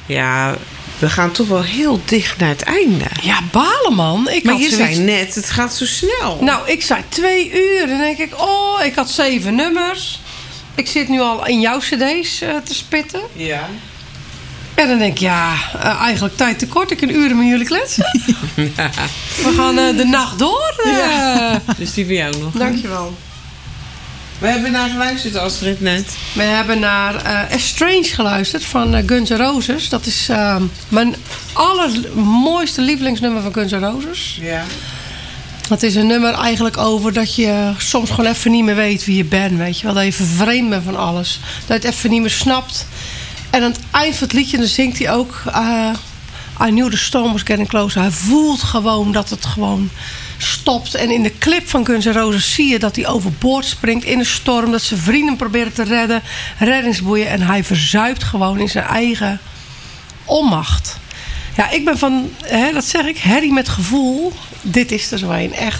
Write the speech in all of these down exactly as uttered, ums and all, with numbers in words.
Ja, we gaan toch wel heel dicht naar het einde. Ja, balen man. Ik Maar had je zoiets... zei net, het gaat zo snel. Nou, ik zei twee uur. En dan denk ik, oh, ik had zeven nummers. Ik zit nu al in jouw cd's uh, te spitten. Ja. En dan denk ik, ja, uh, eigenlijk tijd te kort. Ik kan uren met jullie kletsen. Ja. We gaan uh, de nacht door. Uh. Ja. Dus die van jou nog. Dankjewel. We hebben naar geluisterd, Astrid, net. We hebben naar uh, Estrange geluisterd van uh, Guns N' Roses. Dat is uh, mijn allermooiste lievelingsnummer van Guns N' Roses. Ja. Het is een nummer eigenlijk over dat je soms gewoon even niet meer weet wie je bent. Weet je wel? Dat je vervreemd bent van alles. Dat je het even niet meer snapt. En aan het eind van het liedje dan zingt hij ook... Uh, I knew the storm was getting closer. Hij voelt gewoon dat het gewoon stopt. En in de clip van Guns N' Roses zie je dat hij overboord springt in een storm. Dat zijn vrienden proberen te redden. Reddingsboeien. En hij verzuipt gewoon in zijn eigen onmacht. Ja, ik ben van, hè, dat zeg ik, herrie met gevoel. Dit is er zo een, echt.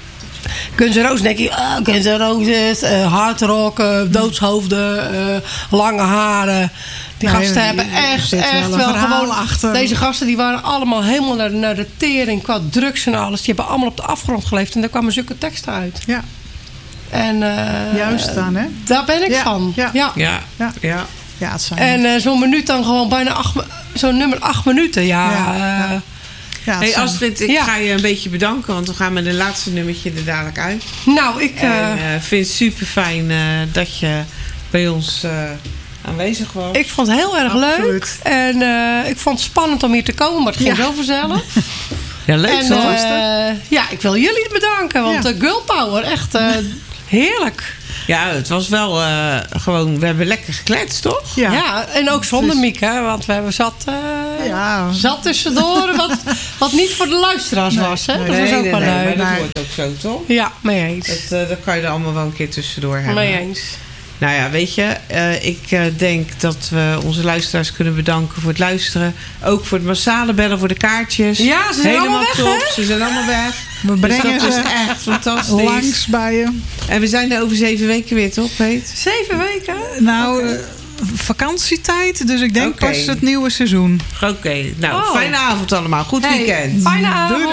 Guns N' Roses denk ik, oh, Guns N' Roses, uh, hardrock, uh, doodshoofden, uh, lange haren. Die nee, gasten hebben echt, echt wel, wel gewoon... achter. Deze gasten die waren allemaal helemaal naar, naar de tering qua drugs en alles. Die hebben allemaal op de afgrond geleefd en daar kwamen zulke teksten uit. Ja. En, uh, Juist dan, hè? Daar ben ik ja, van. Ja. Ja. Ja. Ja. Ja. Ja, het zijn... En uh, zo'n minuut dan gewoon bijna acht... Zo'n nummer acht minuten, ja. Ja, uh, ja. Ja, Hey zijn... Astrid, ik ja. ga je een beetje bedanken, want we gaan met de laatste nummertje er dadelijk uit. Nou, ik... Uh, En uh, vind het super fijn uh, dat je bij ons uh, aanwezig was. Ik vond het heel erg Absoluut. leuk. En uh, ik vond het spannend om hier te komen, maar het ging Ja. zo vanzelf. Ja, leuk En, toch? uh, ja, ik wil jullie bedanken, want Ja. uh, Girl Power, echt uh, heerlijk. Ja, het was wel uh, gewoon, we hebben lekker gekletst, toch? Ja, Ja. en ook zonder Dus- Miek, hè, want we hebben zat, uh, Ja. zat tussendoor wat, wat niet voor de luisteraars Nee, was. Hè? nee, Dat was ook nee, wel nee, leuk. maar dat Maar- hoort ook zo, toch? Ja, mee eens. Dat, uh, dat kan je er allemaal wel een keer tussendoor hebben. Mee eens. Nou ja, weet je, uh, ik uh, denk dat we onze luisteraars kunnen bedanken voor het luisteren. Ook voor het massale bellen voor de kaartjes. Ja, ze zijn Helemaal allemaal weg, top. hè? Ze zijn allemaal weg. We brengen Dus dat is ze echt fantastisch. langs bij je. En we zijn er over zeven weken weer, toch, Peet? Zeven weken? Nou, okay. vakantietijd. Dus ik denk Okay. pas het nieuwe seizoen. Oké, okay. Nou, Oh. fijne avond allemaal. Goed Hey, weekend. fijne avond. Doei.